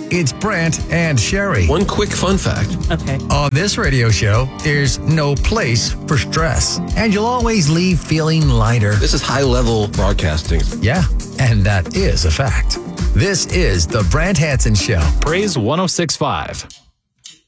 It's Brant and Sherry. One quick fun fact. Okay. On this radio show, there's no place for stress, and you'll always leave feeling lighter. This is high-level broadcasting. Yeah, and that is a fact. This is the Brant Hansen Show. Praise 106.5.